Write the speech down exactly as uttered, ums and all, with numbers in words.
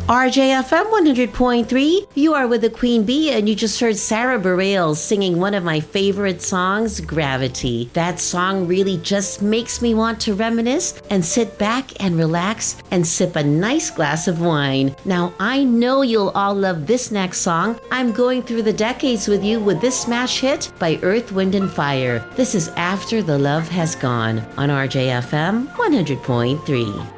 R J F M one hundred point three, you are with the Queen Bee, and you just heard Sarah Bareilles singing one of my favorite songs, Gravity. That song really just makes me want to reminisce and sit back and relax and sip a nice glass of wine. Now, I know you'll all love this next song. I'm going through the decades with you with this smash hit by Earth, Wind and Fire. This is After the Love Has Gone on R J F M one hundred point three.